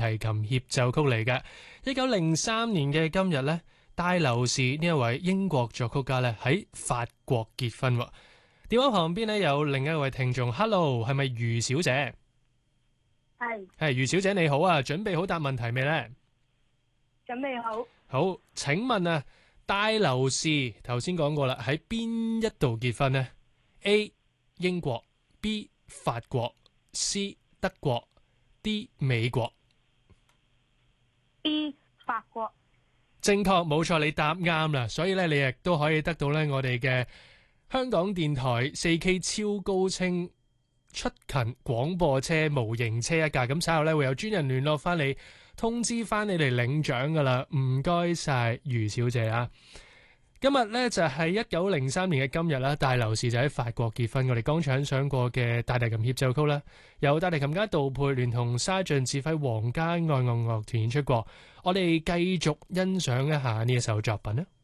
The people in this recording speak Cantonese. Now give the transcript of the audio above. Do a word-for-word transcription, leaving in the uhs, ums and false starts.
提琴協奏曲嚟嘅。一九零三年嘅今日呢，戴留士呢一位英國作曲家呢喺法國結婚。電話旁邊呢有另一位聽眾 ，Hello， 係咪余小姐？ 係係余小姐你好啊，準備好答問題未呢？ 準備好。 好，請問啊，戴留士頭先講過啦，喺邊一度結婚呢？ A 英國 B 法國 C 德國 D 美國。 B 法國。 正確，冇錯，你答啱啦，所以咧你亦都可以得到咧我哋嘅香港電台 四 K 超高清出勤廣播車模型車一架，咁稍後咧會有專人聯絡翻你，通知翻你哋領獎噶啦。唔該晒余小姐啊！今日咧就係一九零三年嘅今日啦，戴留士就喺法國結婚。我哋剛才欣賞過嘅大提琴協奏曲啦，由大提琴家杜佩聯同沙俊指揮皇家愛樂樂團演出過。我哋繼續欣賞一下呢一首作品啦。